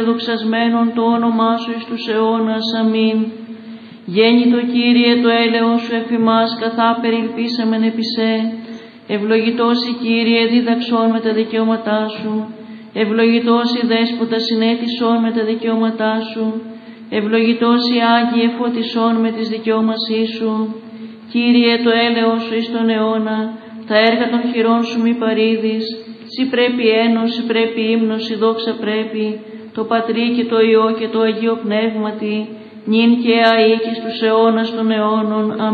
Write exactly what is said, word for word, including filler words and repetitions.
δοξασμένον το όνομά σου εις τους αιώνας. Αμήν. Γέννητο Κύριε το έλεος σου εφ' ημάς, καθά περιελπίσαμεν επί σε. Ευλογητός η Κύριε δίδαξόν με τα δικαιώματά σου. Ευλογητός η Δέσποτα συνέτησόν με τα δικαιώματά σου. Ευλογητός η Άγιε φωτισόν με τις δικαιώμασή σου. Κύριε το έλεος σου εις τον αιώνα, τα έργα των χειρών σου μη παρήδεις. Συ πρέπει ένος, συ πρέπει ύμνος, συ δόξα πρέπει, το Πατρί και το Υιό και το Αγίο Πνεύματι, νυν και αεί και στους αιώνας των αιώνων. Αμήν.